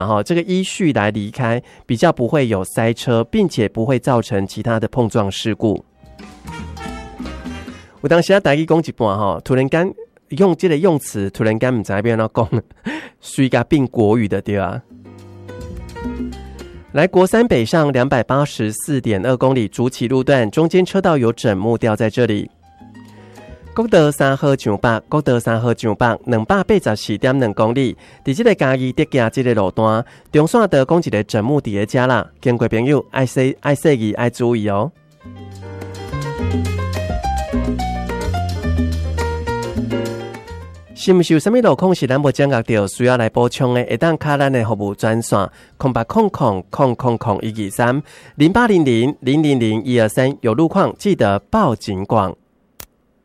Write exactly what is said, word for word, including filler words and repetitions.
然后这个依序来离开，比较不会有塞车，并且不会造成其他的碰撞事故。我当时啊，台语讲一半哈，突然间用这个用词，突然间唔知要怎讲，随甲变国语的对啊。来国三北上两百八十四点二公里主起路段，中间车道有整木掉在这里。国道三号上北，国道三号上北，两百八十四点两公里。伫这个嘉义德行这个路段，中线道讲一个整木伫个遮啦，经过朋友爱细爱细意爱注意哦。是毋是有啥物路况是咱无掌握到，需要来补充的？会当卡咱的服务专线空八空空空空空一二三零八零零零零零一二三，有路况记得报警广。